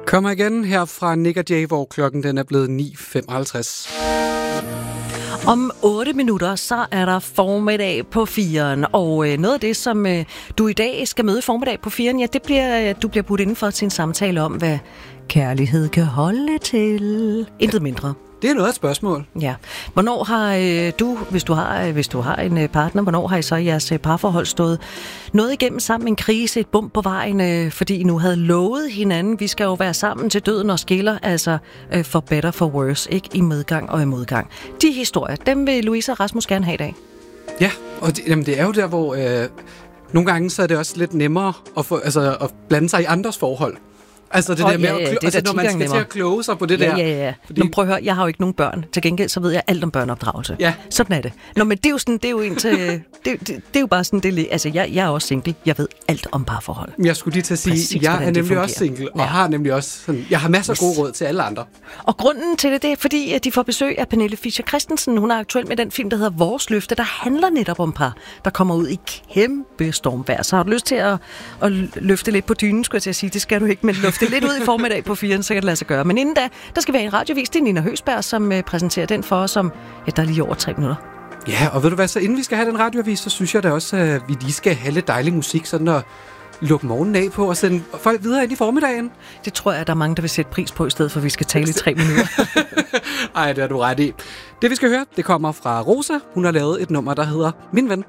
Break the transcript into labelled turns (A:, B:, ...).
A: Kommer igen her fra Nick og Jay, hvor klokken den er blevet 9:55.
B: Om 8 minutter, så er der formiddag på 4'eren, og noget af det, som du i dag skal møde formiddag på 4'eren, ja, det bliver, du bliver budt indenfor til en samtale om, hvad kærlighed kan holde til. Intet mindre.
A: Det er noget af et spørgsmål.
B: Ja. Hvornår har du, hvis du har en partner, hvornår har I så i jeres parforhold stået noget igennem sammen, en krise, et bump på vejen, fordi I nu havde lovet hinanden, vi skal jo være sammen til døden og skiller, altså for better for worse, ikke i medgang og i modgang. De historier, dem vil Louise og Rasmus gerne have i dag.
A: Ja, og det er jo der, hvor nogle gange så er det også lidt nemmere at blande sig i andres forhold. Altså det der med når man skal til at kloge sig på det der.
B: Ja. Fordi... Nu prøv at høre, jeg har jo ikke nogen børn. Til gengæld så ved jeg alt om børneopdragelse. Ja. Sådan er det. Nå, men det er jo sådan, det er jo en til, det er jo bare sådan det. Altså jeg er også single. Jeg ved alt om parforhold.
A: Jeg skulle lige til at sige, præcis, jeg er nemlig også single og har nemlig også sådan, jeg har masser af gode råd til alle andre.
B: Og grunden til det er fordi at de får besøg af Pernille Fischer Christensen. Hun er aktuel med den film der hedder Vores Løfte, der handler netop om par, der kommer ud i kæmpe stormvejr. Så har du lyst til at løfte lidt på dynen, skulle jeg til at sige. Det skal du ikke, men det er lidt ud i formiddag på 4'eren, så kan det lade sig gøre. Men inden da, der skal være en radiovis. Det er Nina Høgsberg, som præsenterer den for os om, der er lige over 3 minutter.
A: Ja, og ved du hvad, så inden vi skal have den radiovis, så synes jeg da også, at vi lige skal have lidt dejlig musik, sådan at lukke morgenen af på og sende folk videre ind i formiddagen.
B: Det tror jeg, der er mange, der vil sætte pris på, i stedet for at vi skal tale i 3 minutter.
A: Ej, det har du ret i. Det vi skal høre, det kommer fra Rosa. Hun har lavet et nummer, der hedder Min Ven.